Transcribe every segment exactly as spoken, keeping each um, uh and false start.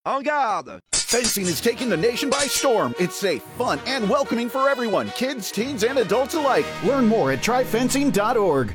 En garde! Fencing is taking the nation by storm. It's safe, fun, and welcoming for everyone, kids, teens, and adults alike. Learn more at try fencing dot org.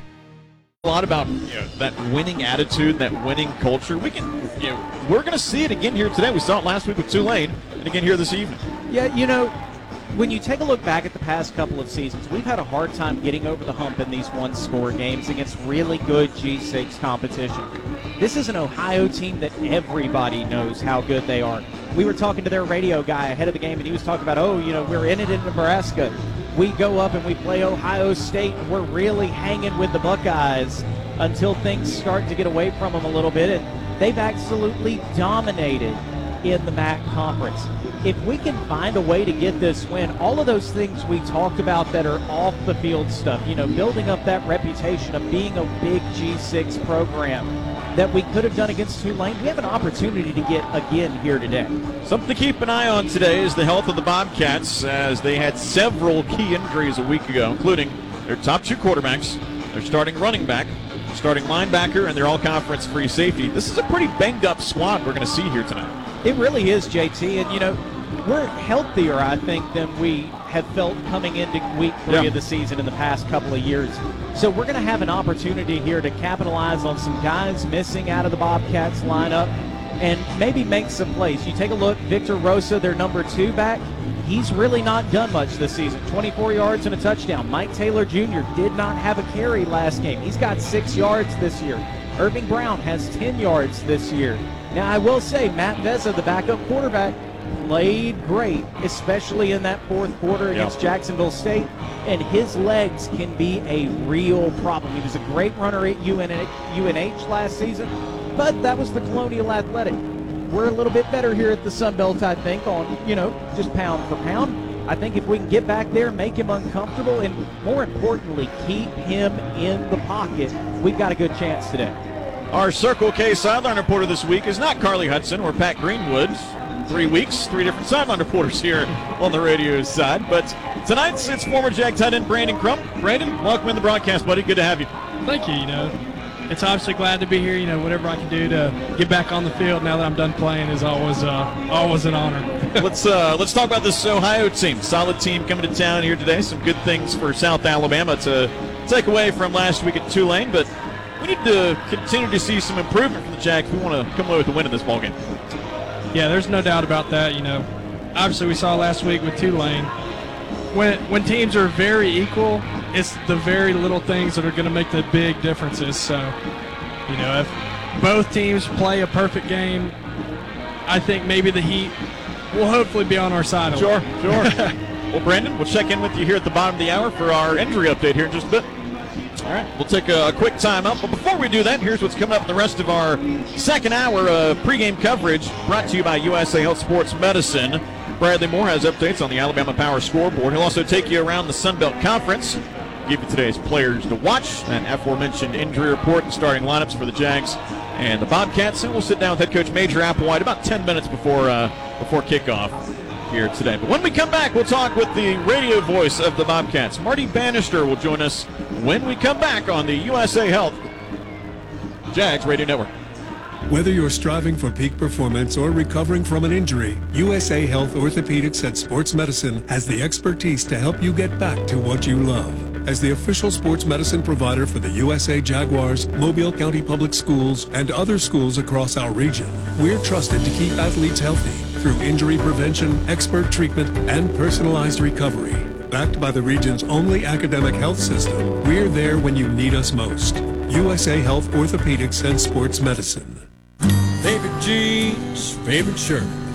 A lot about you know, that winning attitude, that winning culture. We can, you know, we're going to see it again here today. We saw it last week with Tulane, and again here this evening. Yeah, you know, when you take a look back at the past couple of seasons, we've had a hard time getting over the hump in these one-score games against really good G six competition. This is an Ohio team that everybody knows how good they are. We were talking to their radio guy ahead of the game, and he was talking about, oh, you know, we're in it in Nebraska. We go up and we play Ohio State, and we're really hanging with the Buckeyes until things start to get away from them a little bit, and they've absolutely dominated in the M A C conference. If we can find a way to get this win, all of those things we talked about that are off the field stuff, you know, building up that reputation of being a big G six program that we could have done against Tulane, we have an opportunity to get again here today. Something to keep an eye on today is the health of the Bobcats, as they had several key injuries a week ago, including their top two quarterbacks, their starting running back, starting linebacker, and their all-conference free safety. This is a pretty banged-up squad we're going to see here tonight. It really is, J T, and, you know, we're healthier, I think, than we have felt coming into week three yeah. of the season in the past couple of years. So we're going to have an opportunity here to capitalize on some guys missing out of the Bobcats lineup and maybe make some plays. You take a look, Victor Rosa, their number two back, he's really not done much this season. twenty-four yards and a touchdown. Mike Taylor Junior did not have a carry last game. He's got six yards this year. Irving Brown has ten yards this year. Now, I will say, Matt Vezza, the backup quarterback, played great, especially in that fourth quarter against yep. Jacksonville State, and his legs can be a real problem. He was a great runner at U N H last season, but that was the Colonial Athletic. We're a little bit better here at the Sun Belt, I think, on, you know, just pound for pound. I think if we can get back there, make him uncomfortable, and more importantly, keep him in the pocket, we've got a good chance today. Our Circle K sideline reporter this week is not Carly Hudson or Pat Greenwood. Three weeks, three different sideline reporters here on the radio side. But tonight's it's former Jag tight end Brandon Crump. Brandon, welcome in the broadcast, buddy. Good to have you. Thank you. You know, it's obviously glad to be here. You know, whatever I can do to get back on the field now that I'm done playing is always uh, always an honor. let's uh, let's talk about this Ohio team. Solid team coming to town here today. Some good things for South Alabama to take away from last week at Tulane, but we need to continue to see some improvement from the Jags if we want to come away with the win in this ballgame. Yeah, there's no doubt about that. You know, obviously we saw last week with Tulane, when when teams are very equal, it's the very little things that are going to make the big differences. So, you know, if both teams play a perfect game, I think maybe the Heat will hopefully be on our side. Sure, sure. Well, Brandon, we'll check in with you here at the bottom of the hour for our injury update here in just a bit. All right, we'll take a quick time out. But before we do that, here's what's coming up in the rest of our second hour of pregame coverage brought to you by U S A Health Sports Medicine. Bradley Moore has updates on the Alabama Power scoreboard. He'll also take you around the Sun Belt Conference, give you today's players to watch, and aforementioned injury report and starting lineups for the Jags and the Bobcats. And we'll sit down with head coach Major Applewhite about ten minutes before uh, before kickoff here today. But when we come back, we'll talk with the radio voice of the Bobcats. Marty Bannister will join us when we come back on the U S A Health Jags Radio Network. Whether you're striving for peak performance or recovering from an injury, U S A Health Orthopedics and Sports Medicine has the expertise to help you get back to what you love. As the official sports medicine provider for the U S A Jaguars, Mobile County Public Schools, and other schools across our region, we're trusted to keep athletes healthy through injury prevention, expert treatment, and personalized recovery. Backed by the region's only academic health system, we're there when you need us most. U S A Health Orthopedics and Sports Medicine. Favorite jeans, favorite shirt.